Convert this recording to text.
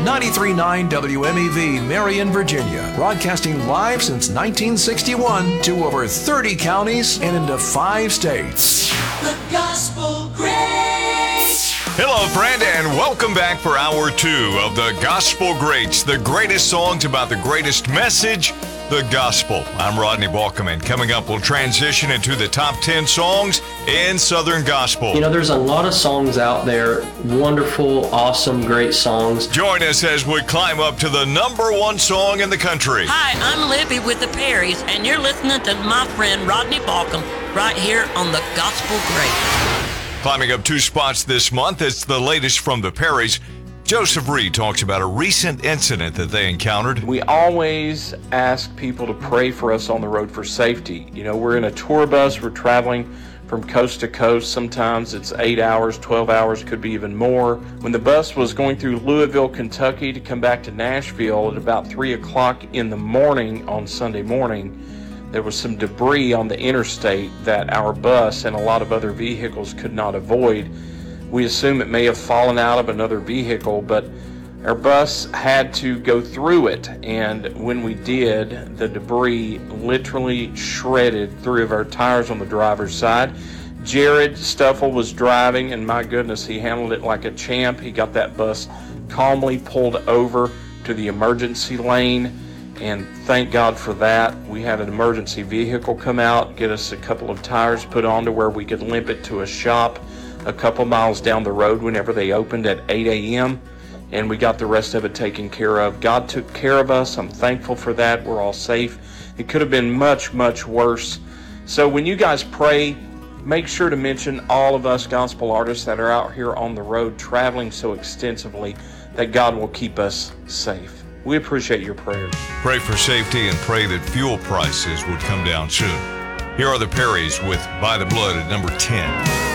93.9 WMEV, Marion, Virginia. Broadcasting live since 1961 to over 30 counties and into 5 states. The Gospel Greats. Hello, friend, and welcome back for Hour 2 of the Gospel Greats, the greatest songs about the greatest message, the gospel. I'm Rodney Balkman. Coming up, we'll transition into the top 10 songs in Southern Gospel. You know, there's a lot of songs out there, wonderful, awesome, great songs. Join us as we climb up to the #1 song in the country. Hi, I'm Libby with the Perrys, and you're listening to my friend Rodney Balkum right here on the Gospel Greats. Climbing up 2 spots this month, it's the latest from the Perrys. Joseph Reed talks about a recent incident that they encountered. We always ask people to pray for us on the road for safety. You know, we're in a tour bus, we're traveling from coast to coast. Sometimes it's 8 hours, 12 hours, could be even more. When the bus was going through Louisville, Kentucky to come back to Nashville at about 3 o'clock in the morning on Sunday morning, there was some debris on the interstate that our bus and a lot of other vehicles could not avoid. We assume it may have fallen out of another vehicle, but our bus had to go through it, and when we did, the debris literally shredded 3 of our tires on the driver's side. Jared Stuffle was driving, and my goodness, he handled it like a champ. He got that bus calmly pulled over to the emergency lane, and thank God for that. We had an emergency vehicle come out, get us a couple of tires put on to where we could limp it to a shop a couple miles down the road whenever they opened at 8 a.m., and we got the rest of it taken care of. God took care of us. I'm thankful for that. We're all safe. It could have been much, much worse. So when you guys pray, make sure to mention all of us gospel artists that are out here on the road traveling so extensively that God will keep us safe. We appreciate your prayers. Pray for safety and pray that fuel prices would come down soon. Here are the Perrys with By the Blood at number 10.